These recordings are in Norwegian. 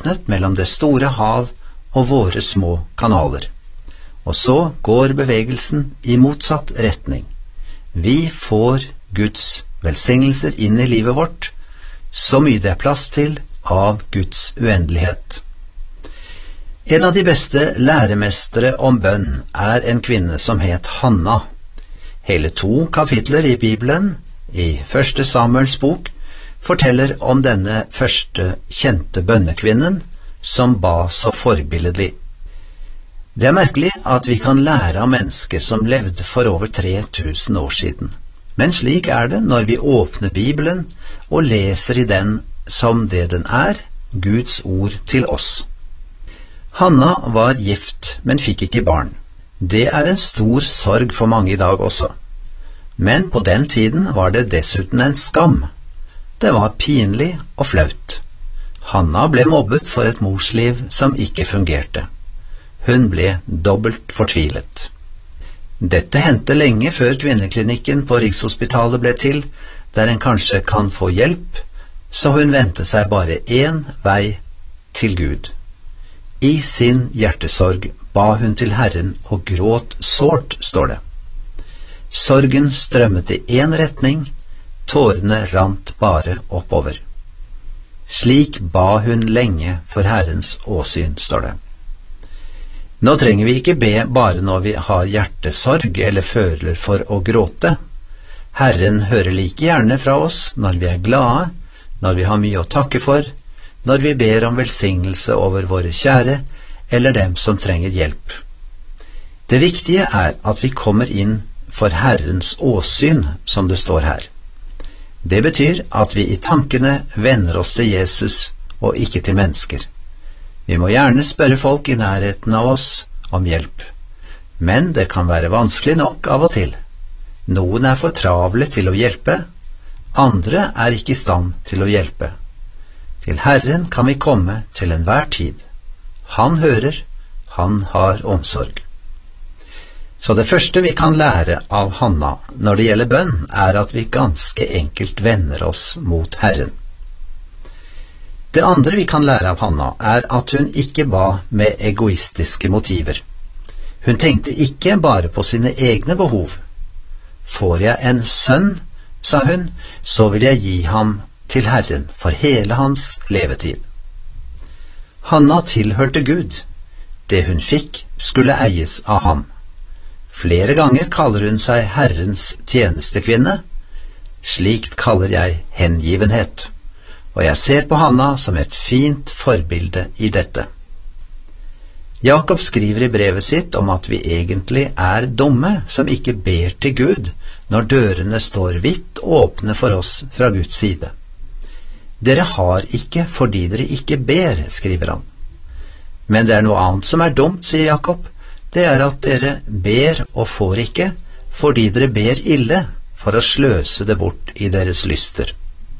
åpnet mellom det store hav og våre små kanaler. Og så går bevegelsen i motsatt retning. Vi får Guds velsignelser inn i livet vårt, så mye det er plass til av Guds uendelighet. En av de beste læremestere om bønn er en kvinne som het Hanna. Hele 2 kapitler i Bibelen, i 1. Samuels bok, forteller om denne første kjente bønnekvinnen som ba så forbilledlig. Det er merkelig at vi kan lære av mennesker som levde for over 3000 år siden. Men slik er det når vi åpner Bibelen og leser i den som det den er, Guds ord til oss. Hanna var gift, men fikk ikke barn. Det er en stor sorg for mange i dag også. Men på den tiden var det dessuten en skam. Det var pinlig og flaut. Hanna ble mobbet for et morsliv som ikke fungerte. Hun ble dobbelt fortvilet. Dette hendte lenge før kvinneklinikken på Rikshospitalet ble til, der en kanskje kan få hjelp, så hun vendte seg bare én vei til Gud. I sin hjertesorg ba hun til Herren og gråt sårt, står det. Sorgen strømmet i én retning, tårene rant bare oppover. Slik ba hun lenge for Herrens åsyn, står det. Nå trenger vi ikke be bare når vi har hjertesorg eller føler for å gråte. Herren hører like gjerne fra oss når vi er glade, når vi har mye å takke for, når vi ber om velsignelse over våre kjære eller dem som trenger hjelp. Det viktige er at vi kommer inn for Herrens åsyn, som det står her. Det betyr at vi i tankene vender oss til Jesus og ikke til mennesker. Vi må gjerne spørre folk i nærheten av oss om hjelp, men det kan være vanskelig nok av og til. Noen er for travle til å hjelpe, andre er ikke i stand til å hjelpe. Til Herren kan vi komme til enhver tid. Han hører, han har omsorg. Så det første vi kan lære av Hanna når det gjelder bønn, er at vi ganske enkelt vender oss mot Herren. Det andre vi kan lære av Hanna er at hun ikke ba med egoistiske motiver. Hun tenkte ikke bare på sine egne behov. Får jeg en sønn, sa hun, så vil jeg gi ham til Herren for hele hans levetid. Hanna tilhørte Gud. Det hun fikk skulle eies av ham. Flere ganger kaller hun seg Herrens tjenestekvinne. Slikt kaller jeg hengivenhet. Og jeg ser på Hanna som et fint forbilde i dette. Jakob skriver i brevet sitt om at vi egentlig er dumme som ikke ber til Gud når dørene står vidt åpne for oss fra Guds side. Dere har ikke fordi dere ikke ber, skriver han. Men det er noe annet som er dumt, sier Jakob. Det er at dere ber og får ikke fordi dere ber ille for å sløse det bort i deres lyster.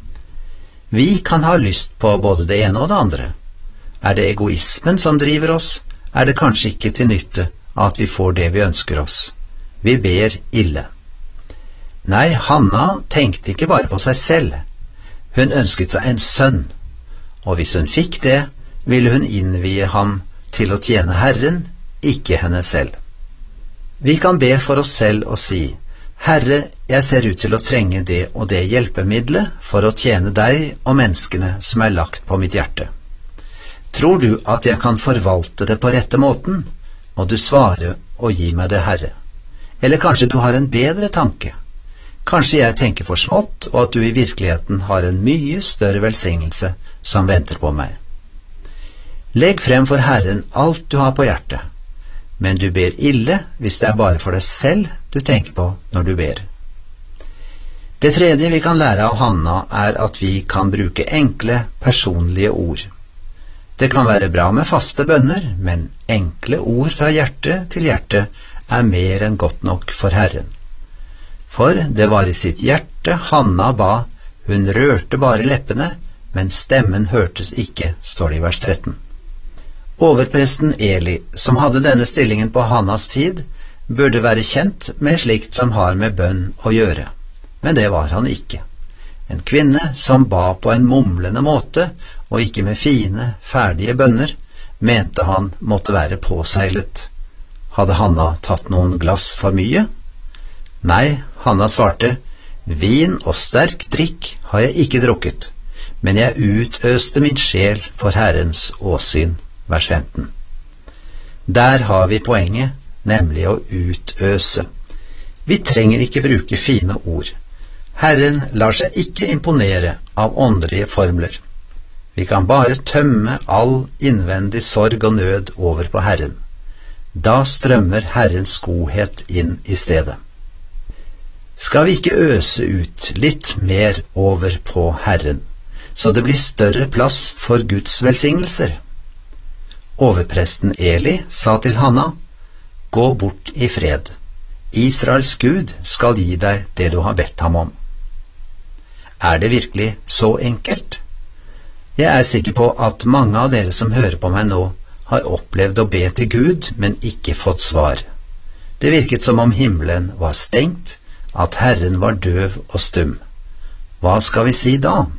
Vi kan ha lyst på både det ene og det andre. Er det egoismen som driver oss, er det kanskje ikke til nytte at vi får det vi ønsker oss. Vi ber ille. Nei, Hanna tenkte ikke bare på seg selv. Hun ønsket seg en sønn, og hvis hun fikk det, ville hun innvie ham til å tjene Herren, ikke henne selv. Vi kan be for oss selv og si: Herre, jeg ser ut til å trenge det og det hjelpemiddelet for å tjene deg og menneskene som er lagt på mitt hjerte. Tror du at jeg kan forvalte det på rette måten? Må du svare og gi meg det, Herre. Eller kanskje du har en bedre tanke? Kanskje jeg tenker for smått, og at du i virkeligheten har en mye større velsignelse som venter på meg. Legg frem for Herren alt du har på hjertet, men du ber ille hvis det er bare for deg selv du tenker på når du ber. Det tredje vi kan lære av Hanna er at vi kan bruke enkle, personlige ord. Det kan være bra med faste bønner, men enkle ord fra hjerte til hjerte er mer enn godt nok for Herren. For det var i sitt hjerte Hanna ba, hun rørte bare leppene, men stemmen hørtes ikke, står det i vers 13. Overpresten Eli, som hadde denne stillingen på Hannas tid, burde være kjent med slikt som har med bønn å gjøre, men det var han ikke. En kvinne som ba på en mumlende måte og ikke med fine, ferdige bønner, mente han måtte være påseilet. Hadde Hanna tatt noen glass for mye? Nei, Hanna svarte, vin og sterk drikk har jeg ikke drukket, men jeg utøste min sjel for Herrens åsyn. Vers 15. Der har vi poenget, nemlig å utøse. Vi trenger ikke bruke fine ord. Herren lar seg ikke imponere av åndelige formler. Vi kan bare tømme all innvendig sorg og nød over på Herren. Da strømmer Herrens godhet inn i stedet. Skal vi ikke øse ut litt mer over på Herren, så det blir større plass for Guds velsignelser? Overpresten Eli sa til Hanna, gå bort i fred. Israels Gud skal gi deg det du har bedt ham om. Er det virkelig så enkelt? Jeg er sikker på at mange av dere som hører på meg nå, har opplevd å be til Gud, men ikke fått svar. Det virket som om himmelen var stengt, at Herren var døv og stum. Hva skal vi si da?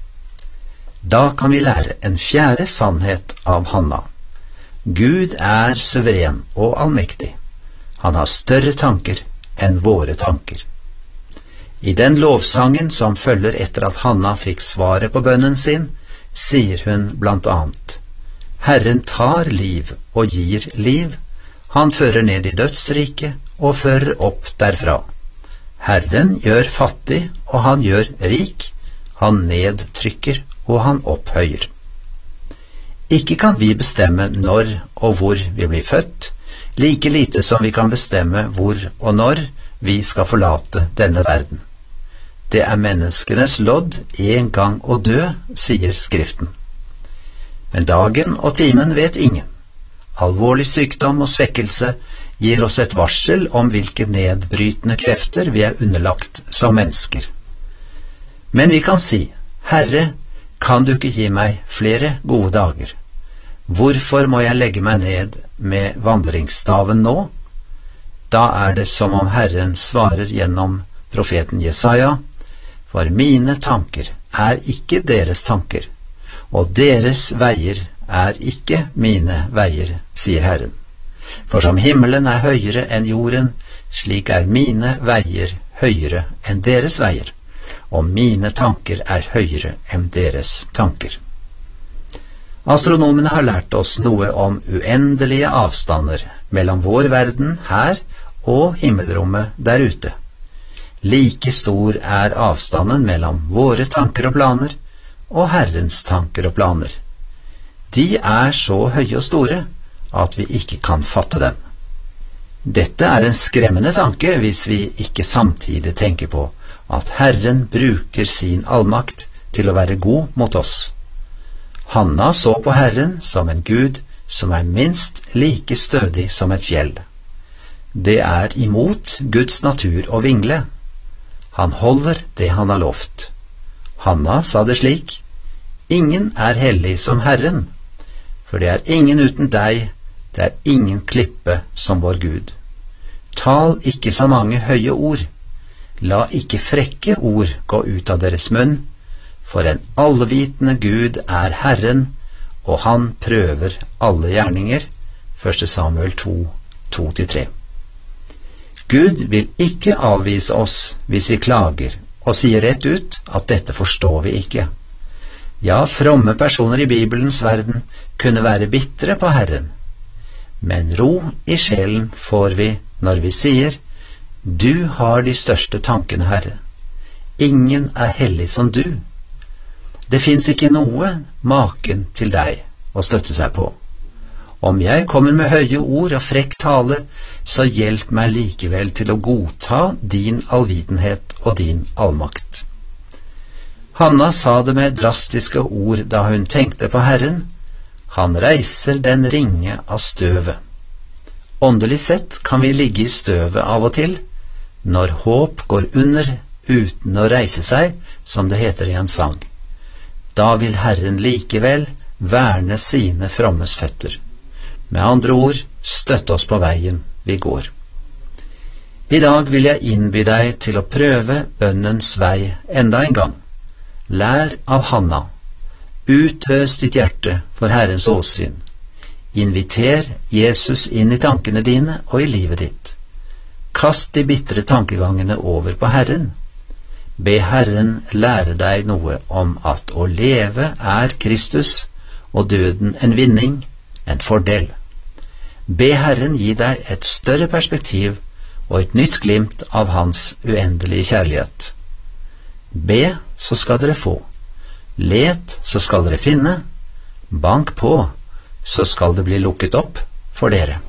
Da kan vi lære en fjerde sannhet av Hanna. Gud er suveren og allmektig. Han har større tanker enn våre tanker. I den lovsangen som følger etter at Hanna fikk svaret på bønnen sin, sier hun blant annet, Herren tar liv og gir liv, han fører ned i dødsriket og fører opp derfra. Herren gjør fattig og han gjør rik, han nedtrykker og han opphøyer. Ikke kan vi bestemme når og hvor vi blir født, like lite som vi kan bestemme hvor og når vi skal forlate denne verden. Det er menneskenes lodd en gang å dø, sier Skriften. Men dagen og timen vet ingen. Alvorlig sykdom og svekkelse gir oss et varsel om hvilke nedbrytende krefter vi er underlagt som mennesker. Men vi kan si, Herre, kan du ikke gi meg flere gode dager? Hvorfor må jeg legge meg ned med vandringsstaven nå? Da er det som om Herren svarer gjennom profeten Jesaja, for mine tanker er ikke deres tanker, og deres veier er ikke mine veier, sier Herren. For som himmelen er høyere enn jorden, slik er mine veier høyere enn deres veier, og mine tanker er høyere enn deres tanker. Astronomene har lært oss noe om uendelige avstander mellom vår verden her og himmelrommet der ute. Like stor er avstanden mellom våre tanker og planer og Herrens tanker og planer. De er så høye og store at vi ikke kan fatte dem. Dette er en skremmende tanke hvis vi ikke samtidig tenker på at Herren bruker sin allmakt til å være god mot oss. Hanna så på Herren som en Gud som er minst like stødig som et fjell. Det er imot Guds natur å vingle. Han holder det han har lovt. Hanna sa det slik, ingen er hellig som Herren, for det er ingen uten deg, det er ingen klippe som vår Gud. Tal ikke så mange høye ord, la ikke frekke ord gå ut av deres munn, for en allvitende Gud er Herren, og han prøver alle gjerninger. 1. Samuel 2, 2-3. Gud vil ikke avvise oss hvis vi klager og sier rett ut at dette forstår vi ikke. Ja, fromme personer i Bibelens verden kunne være bitre på Herren. Men ro i sjelen får vi når vi sier, du har de største tankene, Herre. Ingen er hellig som du. Det finnes ikke noe maken til deg å støtte seg på. Om jeg kommer med høye ord og frekk tale, så hjelp meg likevel til å godta din allvitenhet og din allmakt. Hanna sa det med drastiske ord da hun tenkte på Herren. Han reiser den ringe av støvet. Åndelig sett kan vi ligge i støvet av og til, når håp går under uten å reise seg, som det heter i en sang. Da vil Herren likevel verne sine frommes føtter. Med andre ord, støtte oss på veien vi går. I dag vil jeg innby deg til å prøve bønnens vei enda en gang. Lær av Hanna. Utøs ditt hjerte for Herrens åsyn. Inviter Jesus inn i tankene dine og i livet ditt. Kast de bitre tankegangene over på Herren. Be Herren lære deg noe om at å leve er Kristus, og døden en vinning, en fordel. Be Herren gi deg et større perspektiv og et nytt glimt av Hans uendelige kjærlighet. Be, så skal dere få. Let, så skal dere finne. Bank på, så skal det bli lukket opp for dere.